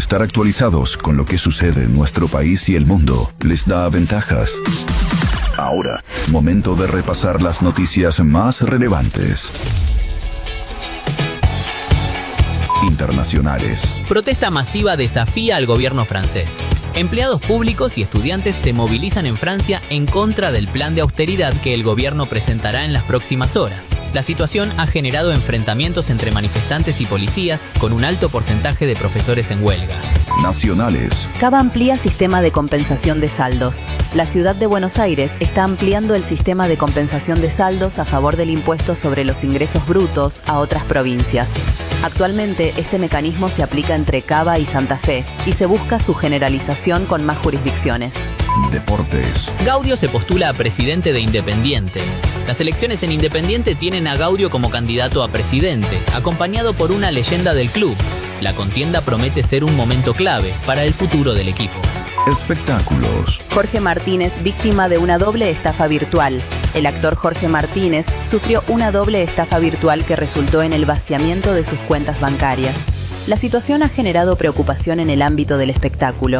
estar actualizados con lo que sucede en nuestro país y el mundo les da ventajas. Ahora, momento de repasar las noticias más relevantes. Internacionales. Protesta masiva desafía al gobierno francés. Empleados públicos y estudiantes se movilizan en Francia en contra del plan de austeridad que el gobierno presentará en las próximas horas. La situación ha generado enfrentamientos entre manifestantes y policías, con un alto porcentaje de profesores en huelga. Nacionales. Cava amplía sistema de compensación de saldos. La ciudad de Buenos Aires está ampliando el sistema de compensación de saldos a favor del impuesto sobre los ingresos brutos a otras provincias. Actualmente, este mecanismo se aplica entre Cava y Santa Fe y se busca su generalización con más jurisdicciones. Deportes. Gaudio se postula a presidente de Independiente. Las elecciones en Independiente tienen a Gaudio como candidato a presidente, acompañado por una leyenda del club. La contienda promete ser un momento clave para el futuro del equipo. Espectáculos. Jorge Martínez, víctima de una doble estafa virtual. El actor Jorge Martínez sufrió una doble estafa virtual que resultó en el vaciamiento de sus cuentas bancarias. La situación ha generado preocupación en el ámbito del espectáculo.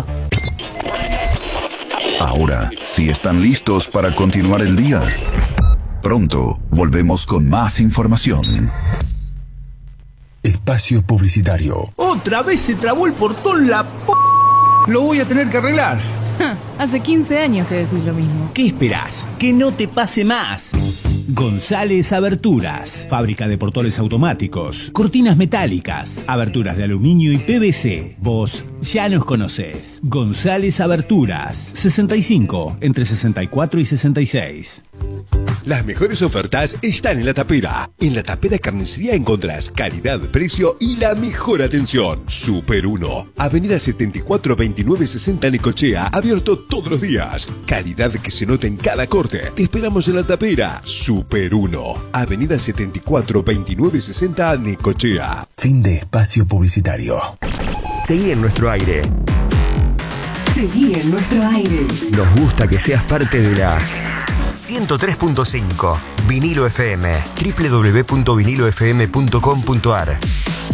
Ahora, si están listos para continuar el día, pronto volvemos con más información. Espacio publicitario. Otra vez se trabó el portón la p... Lo voy a tener que arreglar. Hace 15 años que decís lo mismo. ¿Qué esperás? Que no te pase más. González Aberturas, fábrica de portones automáticos, cortinas metálicas, aberturas de aluminio y PVC. Vos ya nos conocés. González Aberturas, 65, entre 64 y 66. Las mejores ofertas están en La Tapera. En La Tapera Carnicería encontrás calidad, precio y la mejor atención. Super 1, Avenida 74 29 60 Necochea, abierto todos los días. Calidad que se nota en cada corte. Te esperamos en La Tapera. Super 1, Avenida 74 29 60 Necochea. Fin de espacio publicitario. Seguí en nuestro aire. Seguí en nuestro aire. Nos gusta que seas parte de la 103.5 Vinilo FM, www.vinilofm.com.ar.